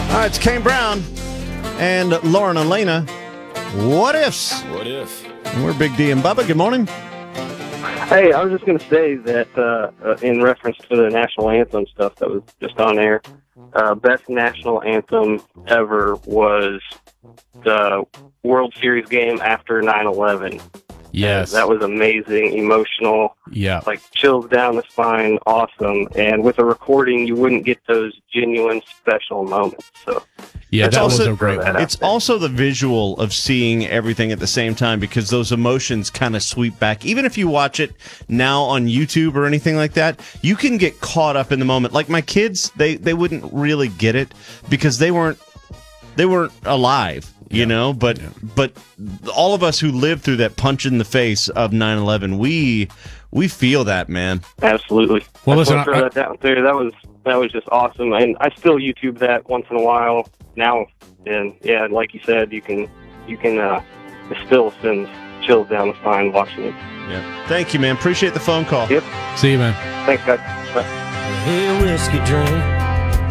All right, it's Kane Brown and Lauren Elena. What ifs? What if? And we're Big D and Bubba. Good morning. Hey, I was just going to say that in reference to the national anthem stuff that was just on air, best national anthem ever was the World Series game after 9/11. Yes. That was amazing, emotional, Yeah. like chills down the spine, awesome. And with a recording, you wouldn't get those genuine special moments. So Yeah, It's that was also- a great one. It's also the visual of seeing everything at the same time because those emotions kind of sweep back. Even if you watch it now on YouTube or anything like that, you can get caught up in the moment. Like my kids, they wouldn't really get it because they weren't alive, you know, but all of us who lived through that punch in the face of 9/11, we feel that, man. absolutely. Well, I just listen, want to throw that down there. That was just awesome. And I still YouTube that once in a while now. And yeah, like you said, you can it still sends chills down the spine watching it. Yeah. Thank you, man. Appreciate the phone call. Yep. See you, man. Thanks, guys. Bye. Hey, whiskey drink,